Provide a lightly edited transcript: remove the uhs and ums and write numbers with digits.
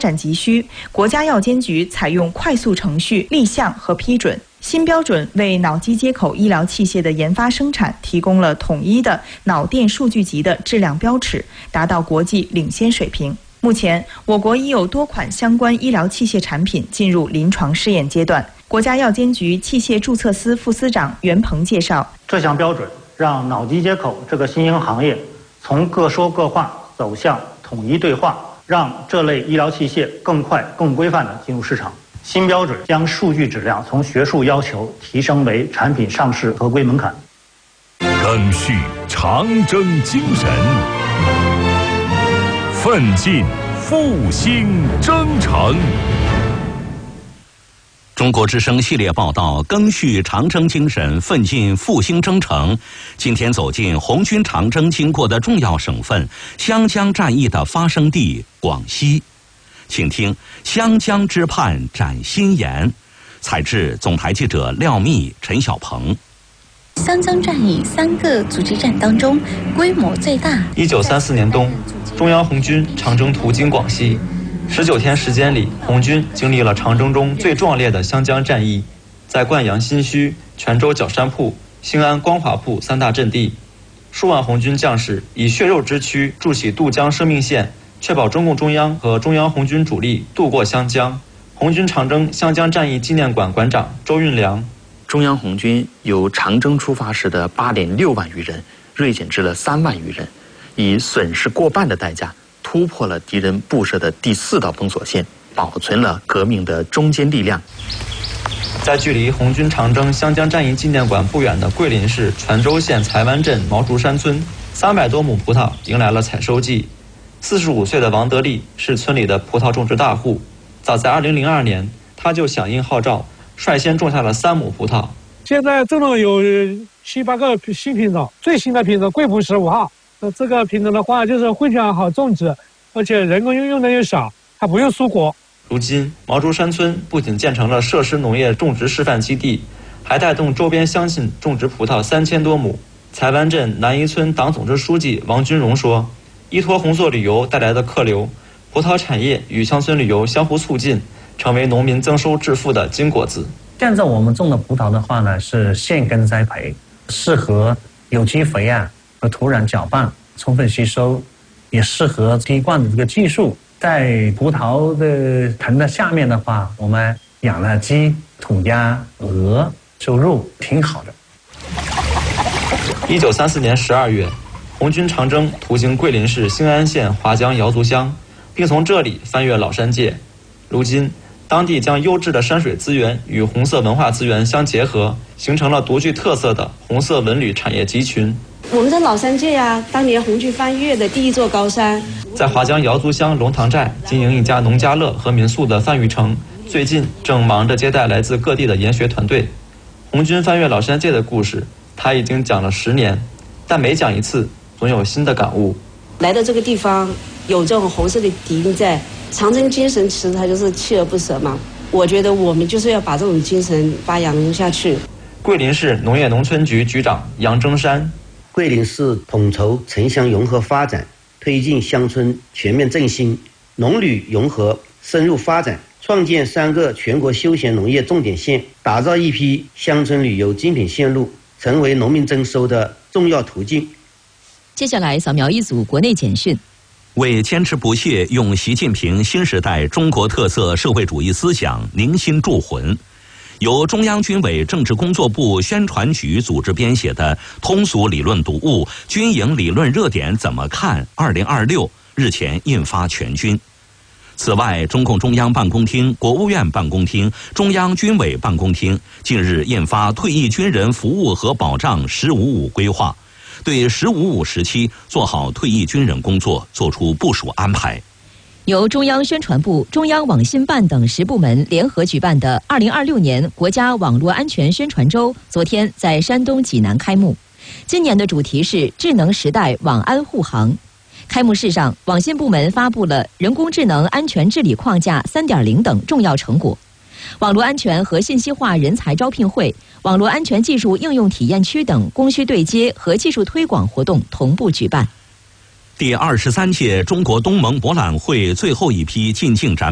展急需，国家药监局采用快速程序立项和批准。新标准为脑机接口医疗器械的研发生产提供了统一的脑电数据集的质量标尺，达到国际领先水平。目前，我国已有多款相关医疗器械产品进入临床试验阶段。国家药监局器械注册司副司长袁鹏介绍， 这项标准让脑机接口这个新兴行业从各说各话走向统一对话，让这类医疗器械更快、更规范地进入市场。新标准将数据质量从学术要求提升为产品上市合规门槛。 赓续长征精神，奋进复兴征程。中国之声系列报道赓续长征精神，奋进复兴征程。今天走进红军长征经过的重要省份湘江战役的发生地广西，请听湘江之畔展新言，采自总台记者廖密、陈小鹏。 湘江战役3个阻击战当中，规模最大。 1934年冬，中央红军长征途经广西，19天时间里，红军经历了长征中最壮烈的湘江战役，在灌阳新圩、泉州角山铺、兴安光华铺3大阵地，数万红军将士以血肉之躯筑起渡江生命线，确保中共中央和中央红军主力渡过湘江。红军长征湘江战役纪念馆馆长周运良， 中央红军由长征出发时的8.6万余人锐减至了3万余人，以损失过半的代价突破了敌人布设的第4道封锁线，保存了革命的中坚力量。 在距离红军长征湘江战役纪念馆不远的桂林市泉州县才湾镇毛竹山村，300多亩葡萄迎来了采收季。45岁的王德利是村里的葡萄种植大户，早在2002年，他就响应号召，率先种下了3亩葡萄。 现在种了有7、8个新品种，最新的品种贵普15号。这个品种的话，就是混养好种植，而且人工用的又少，它不用疏果。 如今，毛竹山村不仅建成了设施农业种植示范基地，还带动周边乡亲种植葡萄3000多亩。才湾镇南一村党总支书记王军荣说，依托红色旅游带来的客流，葡萄产业与乡村旅游相互促进，成为农民增收致富的金果子。 现在我们种的葡萄的话呢，是现根栽培，适合有机肥和土壤搅拌充分吸收，也适合滴灌的这个技术。在葡萄的藤的下面的话，我们养了鸡、土鸭、鹅，收入挺好的。 1934年12月，红军长征途经桂林市兴安县华江瑶族乡，并从这里翻越老山界。如今，当地将优质的山水资源与红色文化资源相结合，形成了独具特色的红色文旅产业集群。 我们在老山界当年红军翻越的第1座高山。 在华江瑶族乡龙塘寨经营一家农家乐和民宿的范玉成，最近正忙着接待来自各地的研学团队。红军翻越老山界的故事，他已经讲了10年，但每讲一次，总有新的感悟。 来到这个地方，有这种红色的底蕴在，长征精神其实它就是锲而不舍嘛。我觉得我们就是要把这种精神发扬下去。 桂林市农业农村局局长杨征山， 桂林市统筹城乡融合发展，推进乡村全面振兴，农旅融合深入发展，创建3个全国休闲农业重点县，打造一批乡村旅游精品线路，成为农民增收的重要途径。 接下来扫描一组国内简讯。 为坚持不懈用习近平新时代中国特色社会主义思想凝心铸魂，由中央军委政治工作部宣传局组织编写的通俗理论读物《军营理论热点怎么看2026》日前印发全军。此外，中共中央办公厅、国务院办公厅、中央军委办公厅近日印发退役军人服务和保障“1055”规划，对“1055”时期做好退役军人工作作出部署安排。 由中央宣传部、中央网信办等10部门联合举办的2026年国家网络安全宣传周昨天在山东济南开幕。今年的主题是智能时代网安护航。开幕式上，网信部门发布了人工智能安全治理框架 3.0 等重要成果。网络安全和信息化人才招聘会、网络安全技术应用体验区等供需对接和技术推广活动同步举办。 第23届中国东盟博览会最后一批进境展